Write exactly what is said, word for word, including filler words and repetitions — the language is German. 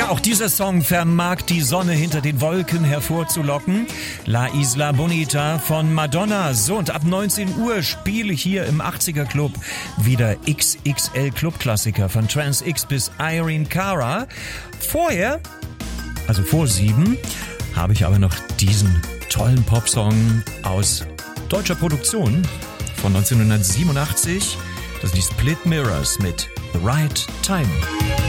Ja, auch dieser Song vermag die Sonne hinter den Wolken hervorzulocken. La Isla Bonita von Madonna. So, und ab neunzehn Uhr spiele hier im achtziger Club wieder X X L Clubklassiker von Trans X bis Irene Cara. Vorher, also vor sieben, habe ich aber noch diesen tollen Popsong aus deutscher Produktion von neunzehnhundertsiebenundachtzig. Das sind die Split Mirrors mit The Right Time.